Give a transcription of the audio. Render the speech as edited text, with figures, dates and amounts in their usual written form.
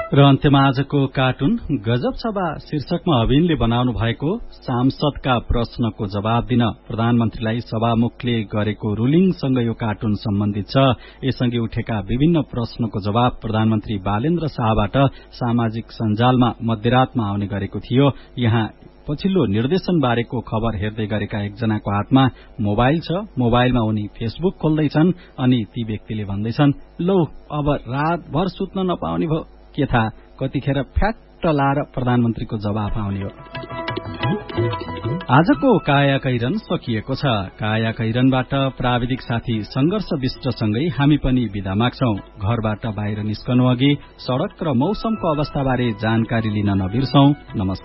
र अन्त्यमा आजको कार्टुन गजब सभा शीर्षकमा अभिनले बनाउनु भएको सांसदका प्रश्नको जवाब दिन प्रधानमन्त्रीलाई सभामुखले गरेको रुलिङसँग यो कार्टुन सम्बन्धित छ। यससँगै उठेका विभिन्न प्रश्नको जवाब प्रधानमन्त्री बालेन्द्र शाहबाट सामाजिक सञ्जालमा मध्यरातमा आउने गरेको थियो। यहाँ पछिल्लो निर्देशन बारेको खबर हेर्दै गरेका एकजनाको हातमा मोबाइल छ। मोबाइलमा उनी फेसबुक खोल्दैछन् अनि ती व्यक्तिले भन्दैछन्, लौ अब रातभर सुत्न नपाउने भयो, के थाहा कतिखेर फ्याट्ट लाएर प्रधानमन्त्रीको जवाफ आउने हो। आजको काया कैरन सकिएको छ। काया कैरनबाट प्राविधिक साथी संघर्ष विष्टसँगै हामी पनि बिदा माग्छौं। घरबाट बाहिर निस्कनु अघि सड़क र मौसमको अवस्थाबारे जानकारी लिन नबिर्सौं। नमस्कार।